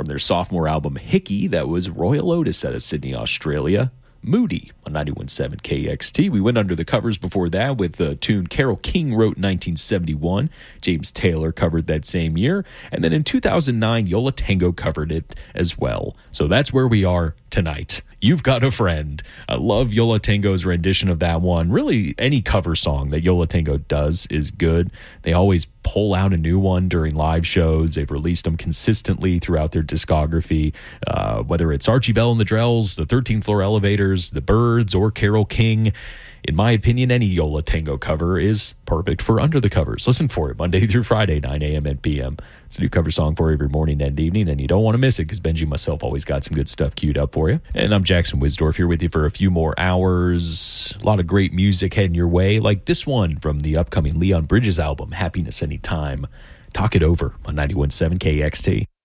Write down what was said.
From their sophomore album Hickey, that was Royal Otis out of Sydney, Australia. Moody on 91.7 KXT. We went under the covers before that with the tune Carole King wrote in 1971. James Taylor covered that same year. And then in 2009, Yo La Tengo covered it as well. So that's where we are tonight. You've Got a Friend. I love Yo La Tengo's rendition of that one. Really, any cover song that Yo La Tengo does is good. They always pull out a new one during live shows. They've released them consistently throughout their discography, whether it's Archie Bell and the Drells, the 13th Floor Elevators, the Byrds, or Carole King. In my opinion, any Yo La Tengo cover is perfect for Under the Covers. Listen for it Monday through Friday, 9 a.m. and p.m. It's a new cover song for every morning and evening, and you don't want to miss it because Benji and myself always got some good stuff queued up for you. And I'm Jackson Wisdorf here with you for a few more hours. A lot of great music heading your way, like this one from the upcoming Leon Bridges album, Happiness Anytime. Talk It Over on 91.7 KXT.